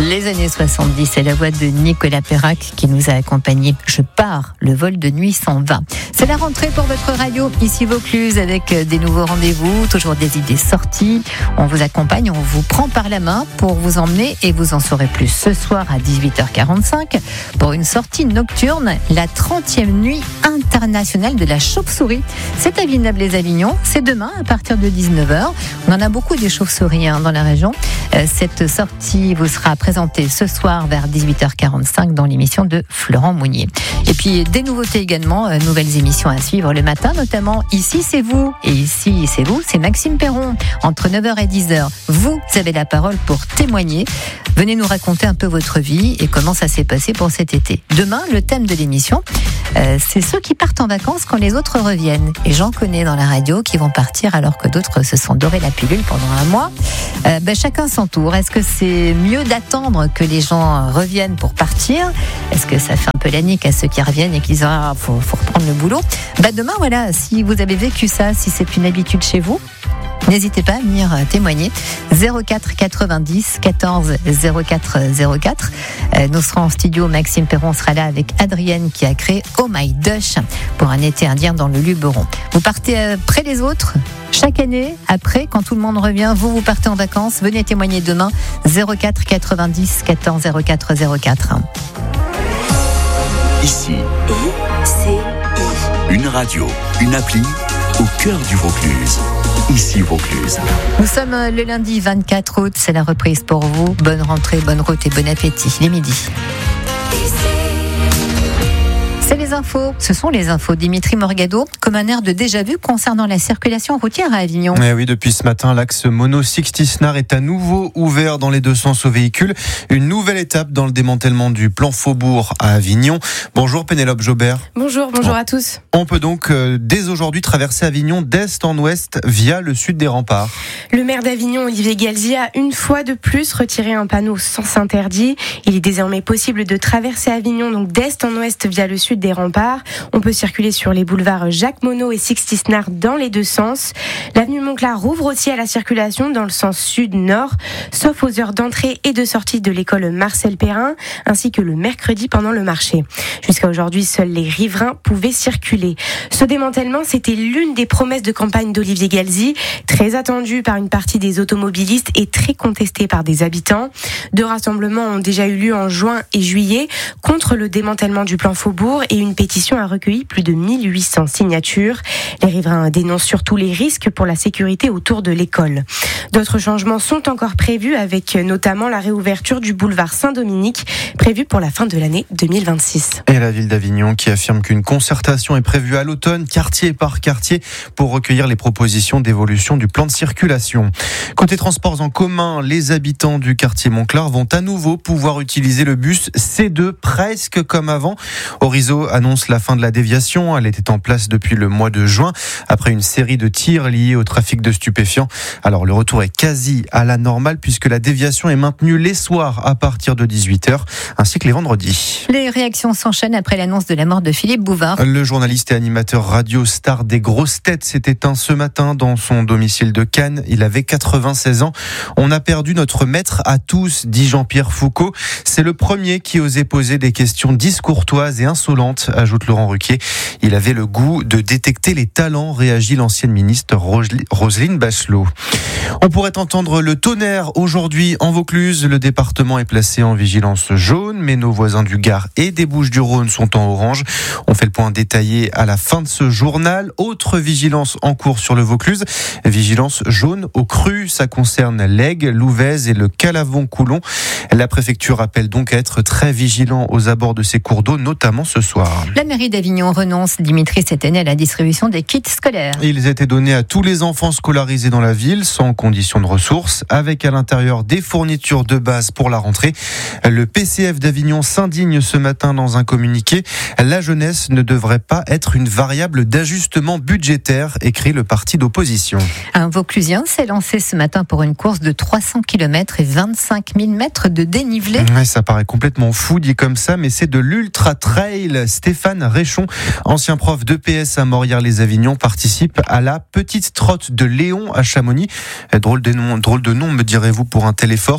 Les années 70, c'est la voix de Nicolas Perrac qui nous a accompagnés. Je pars, le vol de nuit s'en va. C'est la rentrée pour votre radio, ici Vaucluse, avec des nouveaux rendez-vous, toujours des idées sorties. On vous accompagne, on vous prend par la main pour vous emmener et vous en saurez plus ce soir à 18h45 pour une sortie nocturne, la 30e nuit internationale de la chauve-souris. C'est à Villeneuve-les-Avignon, c'est demain à partir de 19h. On en a beaucoup des chauves-souris dans la région. Cette sortie vous sera présentée ce soir vers 18h45 dans l'émission de Florent Mounier. Et puis des nouveautés également, nouvelles émissions à suivre le matin, notamment Ici c'est vous. Et Ici c'est vous, c'est Maxime Perron. Entre 9h et 10h, vous avez la parole pour témoigner. Venez nous raconter un peu votre vie et comment ça s'est passé pour cet été. Demain, le thème de l'émission, c'est ceux qui partent en vacances quand les autres reviennent. Et j'en connais dans la radio qui vont partir alors que d'autres se sont dorés la pilule pendant un mois. Chacun son tour. Est-ce que c'est mieux d'attendre que les gens reviennent pour partir ? Est-ce que ça fait un peu la nique à ceux qui reviennent et qui disent faut reprendre le boulot ? Demain, voilà, si vous avez vécu ça, si c'est une habitude chez vous, n'hésitez pas à venir témoigner. 04 90 14 04 04. Nous serons en studio. Maxime Perron sera là avec Adrienne qui a créé Oh My Dush pour un été indien dans le Luberon. Vous partez près des autres chaque année. Après, quand tout le monde revient, vous partez en vacances. Venez témoigner demain. 04 90 14 04 04. Ici, une radio, une appli au cœur du Vaucluse. Ici Vaucluse. Nous sommes le lundi 24 août, c'est la reprise pour vous. Bonne rentrée, bonne route et bon appétit. Il est midi. C'est les infos, ce sont les infos. Dimitri Morgado, comme un air de déjà-vu concernant la circulation routière à Avignon. Oui, depuis ce matin, l'axe Mono Sixty-Snare est à nouveau ouvert dans les deux sens aux véhicules. Une nouvelle étape dans le démantèlement du plan Faubourg à Avignon. Bonjour Pénélope Jobert. Bonjour à tous. On peut donc dès aujourd'hui traverser Avignon d'est en ouest via le sud des remparts. Le maire d'Avignon, Olivier Galzi, a une fois de plus retiré un panneau sens interdit. Il est désormais possible de traverser Avignon donc d'est en ouest via le sud des remparts. On peut circuler sur les boulevards Jacques Monod et Sixty-Snare dans les deux sens. L'avenue Monclar rouvre aussi à la circulation dans le sens sud-nord, sauf aux heures d'entrée et de sortie de l'école Marcel Perrin, ainsi que le mercredi pendant le marché. Jusqu'à aujourd'hui, seuls les riverains pouvaient circuler. Ce démantèlement, c'était l'une des promesses de campagne d'Olivier Galzi, très attendue par une partie des automobilistes et très contestée par des habitants. 2 rassemblements ont déjà eu lieu en juin et juillet contre le démantèlement du plan Faubourg et une pétition a recueilli plus de 1800 signatures. Les riverains dénoncent surtout les risques pour la sécurité autour de l'école. D'autres changements sont encore prévus avec notamment la réouverture du boulevard Saint-Dominique prévue pour la fin de l'année 2026. Et la ville d'Avignon qui affirme qu'une concertation est prévue à l'automne, quartier par quartier, pour recueillir les propositions d'évolution du plan de circulation. Côté transports en commun, les habitants du quartier Monclar vont à nouveau pouvoir utiliser le bus C2 presque comme avant. Orizo annonce la fin de la déviation. Elle était en place depuis le mois de juin après une série de tirs liés au trafic de stupéfiants. Alors le retour est quasi à la normale puisque la déviation est maintenue les soirs à partir de 18h ainsi que les vendredis. Les réactions s'enchaînent après l'annonce de la mort de Philippe Bouvard. Le journaliste et animateur radio star des grosses têtes s'est éteint ce matin dans son domicile de Cannes. Il avait 96 ans. On a perdu notre maître à tous, dit Jean-Pierre Foucault. C'est le premier qui osait poser des questions discourtoises et insolentes, ajoute Laurent Ruquier. Il avait le goût de détecter les talents, réagit l'ancienne ministre Roselyne Bachelot. On pourrait entendre le tonnerre aujourd'hui en Vaucluse. Le département est placé en vigilance jaune, mais nos voisins du Gard et des Bouches-du-Rhône sont en orange. On fait le point détaillé à la fin de ce journal. Autre vigilance en cours sur le Vaucluse. Vigilance jaune aux crues. Ça concerne l'Aigle, l'Ouvèze et le Calavon-Coulon. La préfecture appelle donc à être très vigilant aux abords de ces cours d'eau, notamment ce soir. La mairie d'Avignon renonce, Dimitri, cette année à la distribution des kits scolaires. Ils étaient donnés à tous les enfants scolarisés dans la ville, sans condition de ressources, avec à l'intérieur des fournitures de base pour la rentrée. Le PCF d'Avignon s'indigne ce matin dans un communiqué. La jeunesse ne devrait pas être une variable d'ajustement budgétaire, écrit le parti d'opposition. Un Vauclusien s'est lancé ce matin pour une course de 300 km et 25 000 mètres de dénivelé. Ouais, ça paraît complètement fou dit comme ça, mais c'est de l'ultra trail. Stéphane Réchon, ancien prof d'EPS à Morières-les-Avignon, participe à la petite trotte de Léon à Chamonix. Drôle de nom, me direz-vous, pour un tel effort.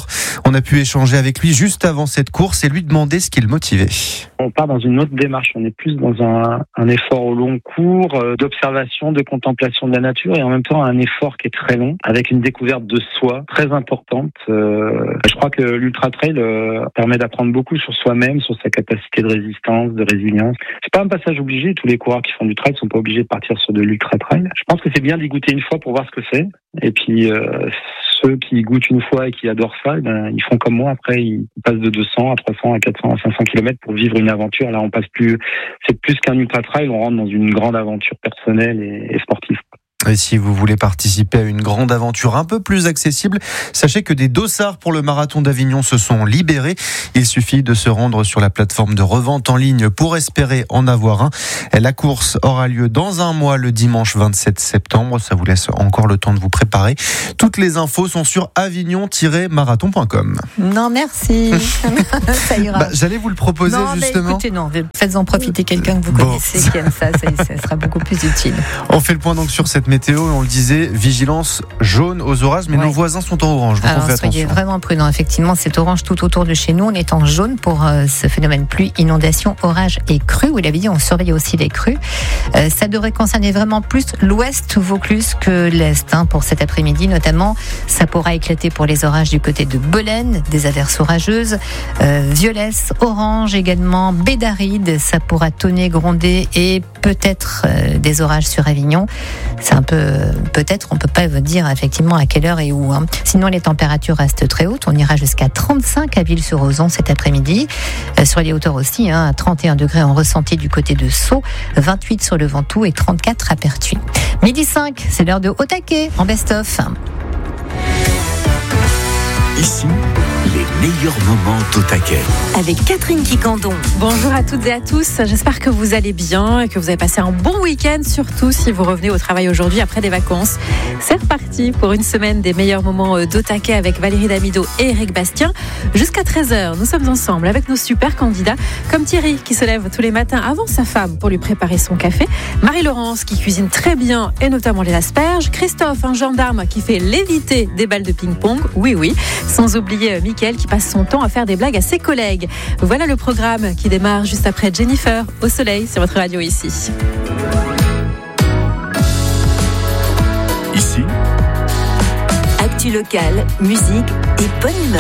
On a pu échanger avec lui juste avant cette course et lui demander ce qui le motivait. On part dans une autre démarche, on est plus dans un effort au long cours, d'observation, de contemplation de la nature et en même temps un effort qui est très long, avec une découverte de soi très importante. Je crois que l'ultra trail permet d'apprendre beaucoup sur soi-même, sur sa capacité de résistance, de résilience. C'est pas un passage obligé, tous les coureurs qui font du trail sont pas obligés de partir sur de l'ultra trail. Je pense que c'est bien d'y goûter une fois pour voir ce que c'est. Et puis ceux qui goûtent une fois et qui adorent ça, ils font comme moi. Après, ils passent de 200 à 300 à 400 à 500 km pour vivre une aventure. Là, c'est plus qu'un ultra trail, on rentre dans une grande aventure personnelle et sportive. Et si vous voulez participer à une grande aventure un peu plus accessible, sachez que des dossards pour le marathon d'Avignon se sont libérés. Il suffit de se rendre sur la plateforme de revente en ligne pour espérer en avoir un. La course aura lieu dans un mois, le dimanche 27 septembre. Ça vous laisse encore le temps de vous préparer. Toutes les infos sont sur avignon-marathon.com. Non, merci. Ça ira. J'allais vous le proposer justement. Écoutez, non, faites-en profiter quelqu'un que vous connaissez qui aime ça sera beaucoup plus utile. On fait le point donc sur cette météo, on le disait, vigilance jaune aux orages, mais nos voisins sont en orange. Donc alors, on fait soyez attention. vraiment prudents. Effectivement, c'est orange tout autour de chez nous. On est en jaune pour ce phénomène pluie, inondation, orage et crue. Vous l'avez dit, on surveille aussi les crues. Ça devrait concerner vraiment plus l'ouest Vaucluse que l'est. Pour cet après-midi, notamment, ça pourra éclater pour les orages du côté de Belen, des averses orageuses, Violès, Orange également, Bédaride, ça pourra tonner, gronder et peut-être des orages sur Avignon. C'est un peu, peut-être, on peut pas vous dire effectivement à quelle heure et où. Sinon, les températures restent très hautes. On ira jusqu'à 35 à Ville-sur-Ozon cet après-midi. Sur les hauteurs aussi, à 31 degrés en ressenti du côté de Sceaux, 28 sur le Ventoux et 34 à Pertuis. 12h05, c'est l'heure de Au Taquet en best-of. Ici, les meilleurs moments d'Au Taquet. Avec Catherine Quicandon. Bonjour à toutes et à tous, j'espère que vous allez bien et que vous avez passé un bon week-end, surtout si vous revenez au travail aujourd'hui après des vacances. C'est reparti pour une semaine des meilleurs moments d'Au Taquet avec Valérie Damido et Eric Bastien. Jusqu'à 13h, nous sommes ensemble avec nos super candidats, comme Thierry qui se lève tous les matins avant sa femme pour lui préparer son café, Marie-Laurence qui cuisine très bien et notamment les asperges, Christophe, un gendarme qui fait léviter des balles de ping-pong, oui, sans oublier Mickaël qui passe son temps à faire des blagues à ses collègues. Voilà le programme qui démarre juste après Jennifer au soleil sur votre radio ici. Ici, Actu locale, musique et bonne humeur.